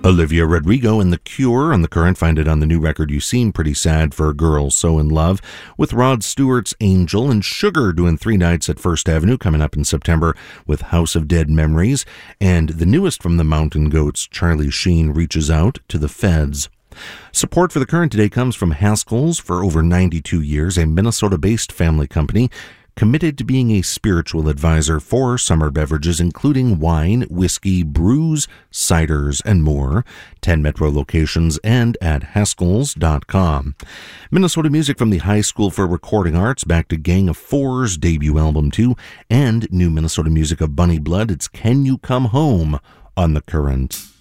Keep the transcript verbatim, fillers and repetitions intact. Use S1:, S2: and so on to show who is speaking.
S1: Olivia Rodrigo and The Cure on The Current. Find it on the new record You Seem Pretty Sad for Girls So In Love, with Rod Stewart's Angel, and Sugar doing three nights at First Avenue coming up in September with House of Dead Memories. And the newest from the Mountain Goats, Charlie Sheen, Reaches Out to the Feds. Support for The Current today comes from Haskell's. For over ninety-two years, a Minnesota-based family company committed to being a spiritual advisor for summer beverages, including wine, whiskey, brews, ciders, and more. ten Metro locations and at Haskells dot com. Minnesota music from the High School for Recording Arts, back to Gang of Four's debut album too, and new Minnesota music of Bunny Blood. It's Can You Come Home on The Current.